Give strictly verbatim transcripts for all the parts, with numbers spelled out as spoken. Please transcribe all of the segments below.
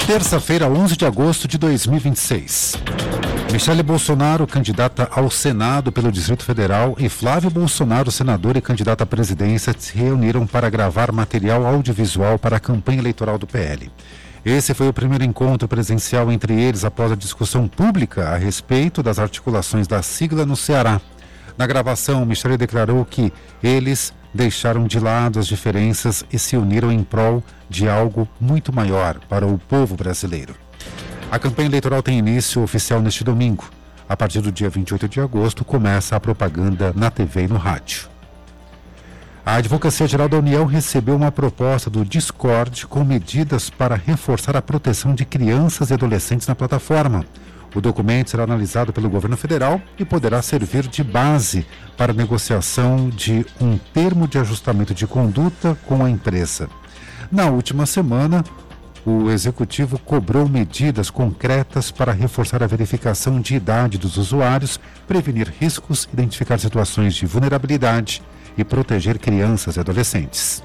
Terça-feira, onze de agosto de dois mil e vinte e seis. Michele Bolsonaro, candidata ao Senado pelo Distrito Federal, e Flávio Bolsonaro, senador e candidato à presidência, se reuniram para gravar material audiovisual para a campanha eleitoral do P L. Esse foi o primeiro encontro presencial entre eles após a discussão pública a respeito das articulações da sigla no Ceará. Na gravação, Michele declarou que eles deixaram de lado as diferenças e se uniram em prol de algo muito maior para o povo brasileiro. A campanha eleitoral tem início oficial neste domingo. A partir do dia vinte e oito de agosto, começa a propaganda na T V e no rádio. A Advocacia Geral da União recebeu uma proposta do Discord com medidas para reforçar a proteção de crianças e adolescentes na plataforma. O documento será analisado pelo governo federal e poderá servir de base para a negociação de um termo de ajustamento de conduta com a empresa. Na última semana, o executivo cobrou medidas concretas para reforçar a verificação de idade dos usuários, prevenir riscos, identificar situações de vulnerabilidade e proteger crianças e adolescentes.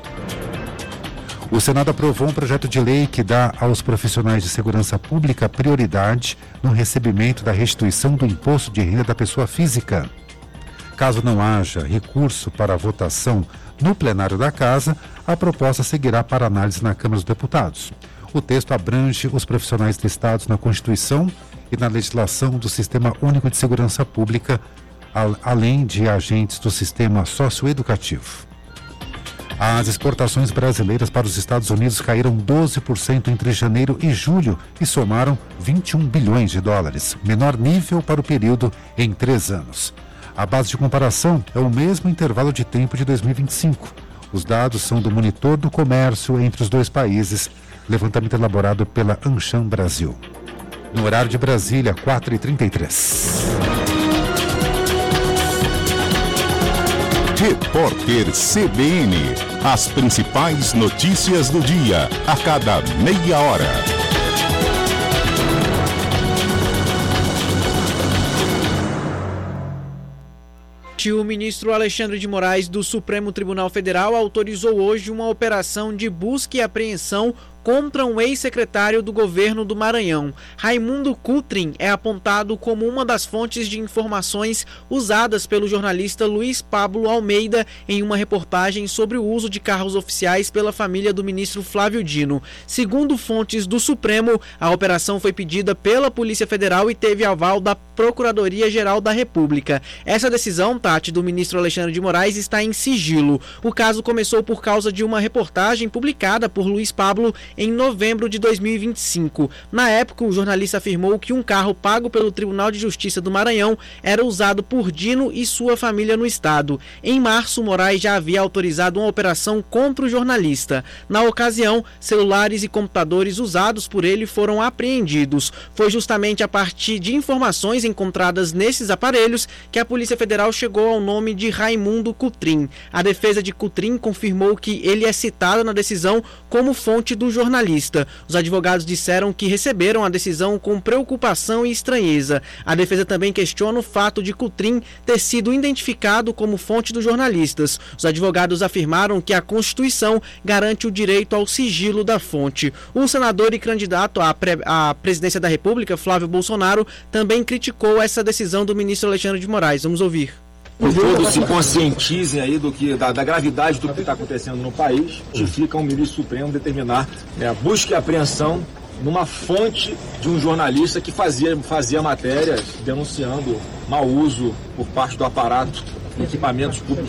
O Senado aprovou um projeto de lei que dá aos profissionais de segurança pública prioridade no recebimento da restituição do imposto de renda da pessoa física. Caso não haja recurso para a votação no plenário da Casa, a proposta seguirá para análise na Câmara dos Deputados. O texto abrange os profissionais listados na Constituição e na legislação do Sistema Único de Segurança Pública, além de agentes do sistema socioeducativo. As exportações brasileiras para os Estados Unidos caíram doze por cento entre janeiro e julho e somaram vinte e um bilhões de dólares, menor nível para o período em três anos. A base de comparação é o mesmo intervalo de tempo de dois mil e vinte e cinco. Os dados são do Monitor do Comércio entre os dois países, levantamento elaborado pela Ancham Brasil. No horário de Brasília, quatro e trinta e três. Repórter C B N. As principais notícias do dia, a cada meia hora. O ministro Alexandre de Moraes, do Supremo Tribunal Federal, autorizou hoje uma operação de busca e apreensão contra um ex-secretário do governo do Maranhão. Raimundo Cutrim é apontado como uma das fontes de informações usadas pelo jornalista Luiz Pablo Almeida em uma reportagem sobre o uso de carros oficiais pela família do ministro Flávio Dino. Segundo fontes do Supremo, a operação foi pedida pela Polícia Federal e teve aval da Procuradoria-Geral da República. Essa decisão, Tati, do ministro Alexandre de Moraes, está em sigilo. O caso começou por causa de uma reportagem publicada por Luiz Pablo em novembro de dois mil e vinte e cinco. Na época, o jornalista afirmou que um carro pago pelo Tribunal de Justiça do Maranhão era usado por Dino e sua família no estado. Em março, Moraes já havia autorizado uma operação contra o jornalista. Na ocasião, celulares e computadores usados por ele foram apreendidos. Foi justamente a partir de informações encontradas nesses aparelhos que a Polícia Federal chegou ao nome de Raimundo Cutrim. A defesa de Cutrim confirmou que ele é citado na decisão como fonte do jornalista. jornalista. Os advogados disseram que receberam a decisão com preocupação e estranheza. A defesa também questiona o fato de Cutrim ter sido identificado como fonte dos jornalistas. Os advogados afirmaram que a Constituição garante o direito ao sigilo da fonte. O senador e candidato à, pre- à presidência da República, Flávio Bolsonaro, também criticou essa decisão do ministro Alexandre de Moraes. Vamos ouvir. Que todos se conscientizem aí do que, da, da gravidade do que está acontecendo no país, justifica o ministro Supremo determinar, né, a busca e apreensão numa fonte de um jornalista que fazia, fazia matérias denunciando mau uso por parte do aparato, equipamentos públicos